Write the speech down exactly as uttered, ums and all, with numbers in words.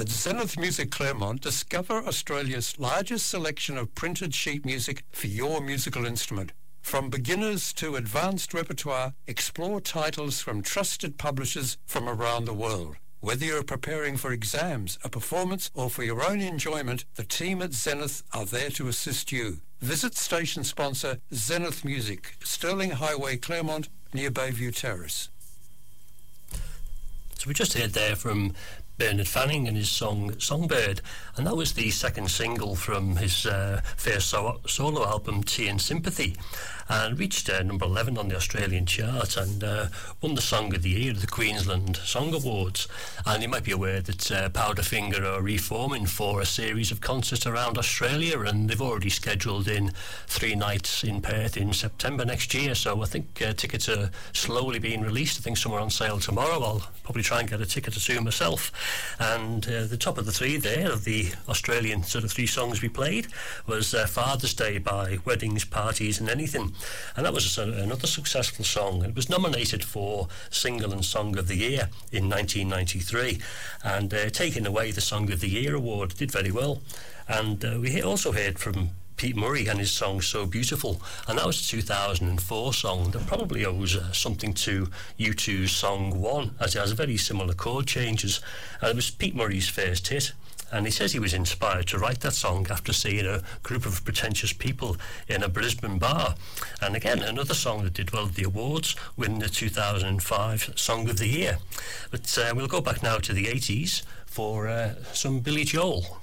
At Zenith Music Claremont, discover Australia's largest selection of printed sheet music for your musical instrument. From beginners to advanced repertoire, explore titles from trusted publishers from around the world. Whether you're preparing for exams, a performance, or for your own enjoyment, the team at Zenith are there to assist you. Visit station sponsor Zenith Music, Stirling Highway, Claremont, near Bayview Terrace. So we just heard there from Bernard Fanning and his song Songbird, and that was the second single from his uh, first so- solo album Tea and Sympathy, and reached uh, number eleven on the Australian chart and uh, won the Song of the Year at the Queensland Song Awards. And you might be aware that uh, Powderfinger are reforming for a series of concerts around Australia, and they've already scheduled in three nights in Perth in September next year, so I think uh, tickets are slowly being released. I think some are on sale tomorrow. I'll probably try and get a ticket or two myself. And uh, the top of the three there of the Australian sort of three songs we played was uh, Father's Day by Weddings, Parties and Anything, and that was a, another successful song. It was nominated for Single and Song of the Year in nineteen ninety-three, and uh, taking away the Song of the Year award. Did very well. And uh, we also heard from Pete Murray and his song So Beautiful, and that was a two thousand four song that probably owes uh, something to U two's Song One, as it has very similar chord changes, and it was Pete Murray's first hit. And he says he was inspired to write that song after seeing a group of pretentious people in a Brisbane bar. And again, another song that did well at the awards, winning the two thousand five Song of the Year. But uh, we'll go back now to the eighties for uh, some Billy Joel.